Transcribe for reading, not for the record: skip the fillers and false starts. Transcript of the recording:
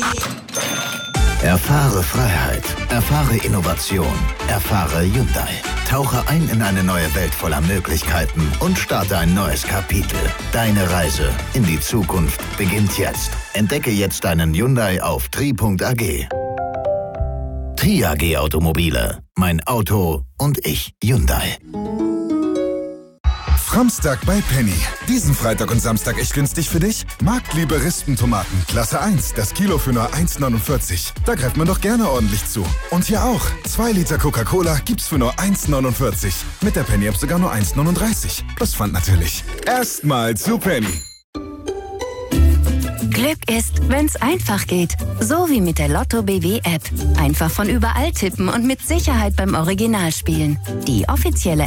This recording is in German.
Erfahre Freiheit. Erfahre Innovation. Erfahre Hyundai. Tauche ein in eine neue Welt voller Möglichkeiten und starte ein neues Kapitel. Deine Reise in die Zukunft beginnt jetzt. Entdecke jetzt deinen Hyundai auf tri.ag. Tri AG Automobile. Mein Auto und ich. Hyundai. Framstag bei Penny. Diesen Freitag und Samstag echt günstig für dich? Marktliebe Rispentomaten, Klasse 1, das Kilo für nur 1,49. Da greift man doch gerne ordentlich zu. Und hier auch, 2 Liter Coca-Cola gibt's für nur 1,49. Mit der Penny-App sogar nur 1,39. Plus Pfand natürlich. Erstmal zu Penny. Glück ist, wenn's einfach geht. So wie mit der Lotto BW App. Einfach von überall tippen und mit Sicherheit beim Original spielen. Die offizielle